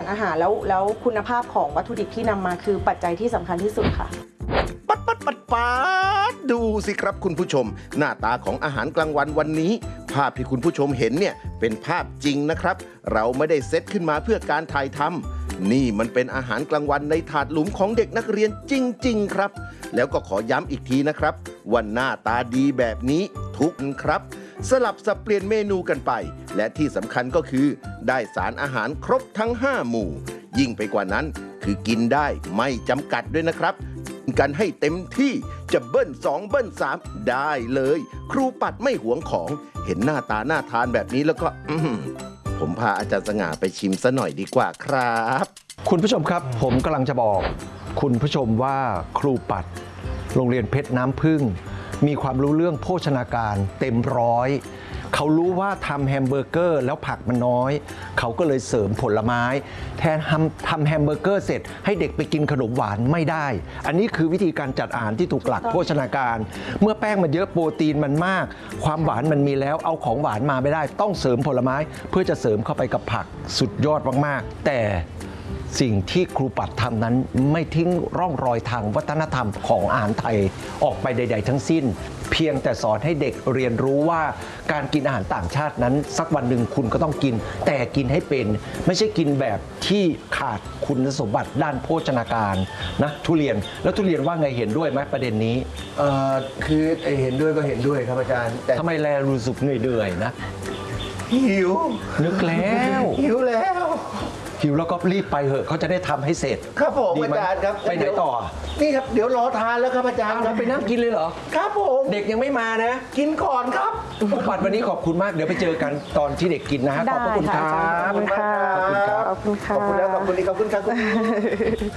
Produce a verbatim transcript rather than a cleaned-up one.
อาหารแล้วแล้วคุณภาพของวัตถุดิบที่นำมาคือปัจจัยที่สำคัญที่สุดค่ะปัดปัดปัดปัดดูสิครับคุณผู้ชมหน้าตาของอาหารกลางวันวันนี้ภาพที่คุณผู้ชมเห็นเนี่ยเป็นภาพจริงนะครับเราไม่ได้เซตขึ้นมาเพื่อการถ่ายทำนี่มันเป็นอาหารกลางวันในถาดหลุมของเด็กนักเรียนจริงๆครับแล้วก็ขอย้ำอีกทีนะครับว่าหน้าตาดีแบบนี้ทุกครับสลับสับเปลี่ยนเมนูกันไปและที่สำคัญก็คือได้สารอาหารครบทั้งห้าหมู่ยิ่งไปกว่านั้นคือกินได้ไม่จำกัดด้วยนะครับกันให้เต็มที่จะเบิ้ลสองเบิ้ลสามได้เลยครูปัดไม่หวงของเห็นหน้าตาน่าทานแบบนี้แล้วก็ผมพาอาจารย์สง่าไปชิมซะหน่อยดีกว่าครับคุณผู้ชมครับผมกำลังจะบอกคุณผู้ชมว่าครูปัดโรงเรียนเพชรน้ำผึ้งมีความรู้เรื่องโภชนาการเต็มร้อยเขารู้ว่าทำแฮมเบอร์เกอร์แล้วผักมันน้อยเขาก็เลยเสริมผลไม้แทนทำทำแฮมเบอร์เกอร์เสร็จให้เด็กไปกินขนมหวานไม่ได้อันนี้คือวิธีการจัดอาหารที่ถูกหลักโภชนาการเมื่อแป้งมันเยอะโปรตีนมันมากความหวานมันมีแล้วเอาของหวานมาไม่ได้ต้องเสริมผลไม้เพื่อจะเสริมเข้าไปกับผักสุดยอดมากๆแต่สิ่งที่ครูปัดทำนั้นไม่ทิ้งร่องรอยทางวัฒนธรรมของอาหารไทยออกไปใดๆทั้งสิ้นเพียงแต่สอนให้เด็กเรียนรู้ว่าการกินอาหารต่างชาตินั้นสักวันหนึ่งคุณก็ต้องกินแต่กินให้เป็นไม่ใช่กินแบบที่ขาดคุณสมบัติด้านโภชนาการนะทุเรียนแล้วทุเรียนว่าไงเห็นด้วยไหมประเด็นนี้เอ่อคือเห็นด้วยก็เห็นด้วยครับอาจารย์แต่ทำไมแลรู้สึกเหนื่อยๆนะหิวนึกแล้วหิวแล้วหิวแล้วก็รีบไปเหอะเขาจะได้ทำให้เสร็จครับผมอาจารย์ครับไปไหนต่อนี่ครับเดี๋ยวรอทานแล้วครับอาจารย์เราไปนั่งกินเลยเหรอครับผมเด็กยังไม่มานะกินก่อนครับปัดวันนี้ขอบคุณมากเดี๋ยวไปเจอกันตอนที่เด็กกินนะฮะขอบคุณครับขอบคุณค่ะขอบคุณครับขอบคุณค่ะขอบคุณแล้วขอบคุณอีกขอบคุณครับ